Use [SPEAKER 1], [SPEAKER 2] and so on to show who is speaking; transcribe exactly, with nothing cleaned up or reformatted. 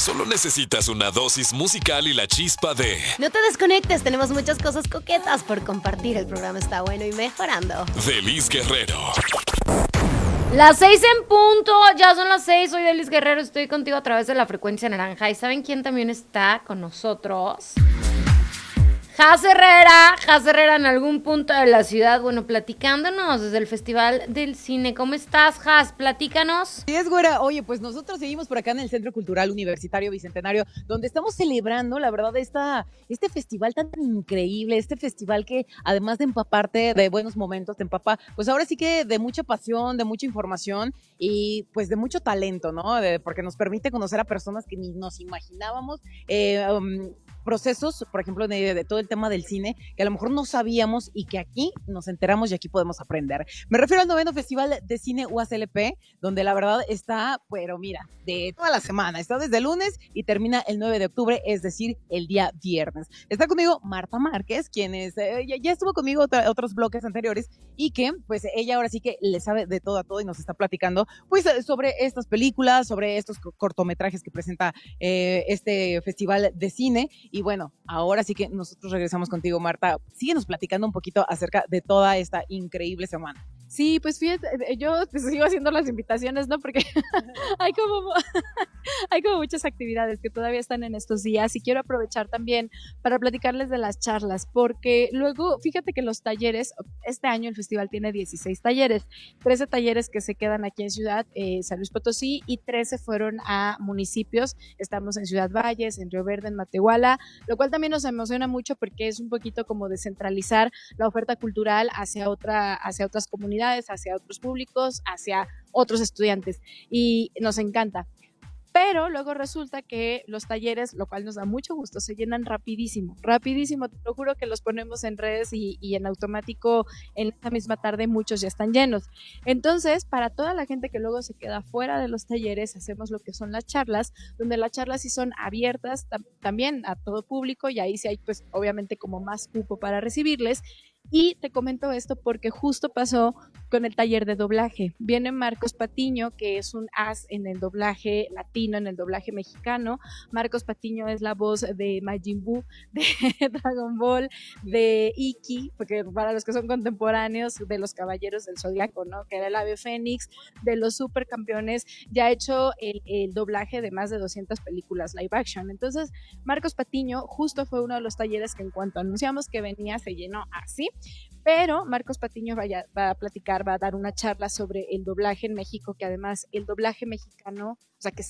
[SPEAKER 1] solo necesitas una dosis musical y la chispa de...
[SPEAKER 2] No te desconectes, tenemos muchas cosas coquetas por compartir. El programa está bueno y mejorando.
[SPEAKER 1] Delis Guerrero.
[SPEAKER 3] Las seis en punto, ya son las seis, soy Delis Guerrero, estoy contigo a través de la frecuencia naranja. ¿Y saben quién también está con nosotros? Jas Herrera, Jas Herrera en algún punto de la ciudad, bueno, platicándonos desde el Festival del Cine. ¿Cómo estás, Jas? Platícanos.
[SPEAKER 4] Sí, es güera. Oye, pues nosotros seguimos por acá en el Centro Cultural Universitario Bicentenario, donde estamos celebrando, la verdad, esta, este festival tan increíble, este festival que además de empaparte de buenos momentos, te empapa, pues ahora sí que de mucha pasión, de mucha información y pues de mucho talento, ¿no? De, porque nos permite conocer a personas que ni nos imaginábamos, eh, um, procesos, por ejemplo, de, de todo el tema del cine, que a lo mejor no sabíamos y que aquí nos enteramos y aquí podemos aprender. Me refiero al noveno Festival de Cine U A C L P, donde la verdad está, pero mira, de toda la semana, está desde el lunes y termina el nueve de octubre, es decir, el día viernes. Está conmigo Marta Márquez, quien es, eh, ya, ya estuvo conmigo otra, otros bloques anteriores y que, pues, ella ahora sí que le sabe de todo a todo y nos está platicando, pues, sobre estas películas, sobre estos cortometrajes que presenta eh, este Festival de Cine. Y bueno, ahora sí que nosotros regresamos contigo, Marta. Síguenos platicando un poquito acerca de toda esta increíble semana.
[SPEAKER 5] Sí, pues fíjate, yo pues, sigo haciendo las invitaciones, ¿no? Porque hay como hay como muchas actividades que todavía están en estos días y quiero aprovechar también para platicarles de las charlas, porque luego, fíjate que los talleres, este año el festival tiene dieciséis talleres, trece talleres que se quedan aquí en Ciudad eh, San Luis Potosí y trece fueron a municipios. Estamos en Ciudad Valles, en Río Verde, en Matehuala, lo cual también nos emociona mucho porque es un poquito como descentralizar la oferta cultural hacia, otra, hacia otras comunidades, hacia otros públicos, hacia otros estudiantes y nos encanta. Pero luego resulta que los talleres, lo cual nos da mucho gusto, se llenan rapidísimo, rapidísimo. Te lo juro que los ponemos en redes y, y en automático en esta misma tarde muchos ya están llenos. Entonces, para toda la gente que luego se queda fuera de los talleres, hacemos lo que son las charlas, donde las charlas sí son abiertas tam- también a todo público y ahí sí hay pues obviamente como más cupo para recibirles. Y te comento esto porque justo pasó con el taller de doblaje. Viene Marcos Patiño, que es un as en el doblaje latino, en el doblaje mexicano. Marcos Patiño es la voz de Majin Buu, de Dragon Ball, de Iki, porque para los que son contemporáneos, de los Caballeros del Zodiaco, ¿no? Que era el ave fénix, de los supercampeones. Ya ha hecho el, el doblaje de más de doscientas películas live action. Entonces, Marcos Patiño justo fue uno de los talleres que en cuanto anunciamos que venía, se llenó así. Pero Marcos Patiño vaya, va a platicar, va a dar una charla sobre el doblaje en México, que además el doblaje mexicano, o sea, que